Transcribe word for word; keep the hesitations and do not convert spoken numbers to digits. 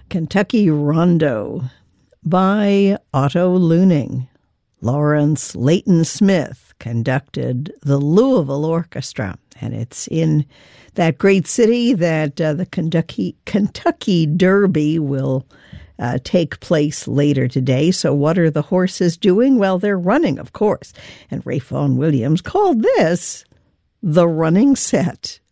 Kentucky Rondo by Otto Luning. Lawrence Leighton Smith conducted the Louisville Orchestra, and it's in that great city that uh, the Kentucky Kentucky Derby will uh, take place later today. So what are the horses doing? Well, they're running, of course. And Ray Vaughan Williams called this the running set.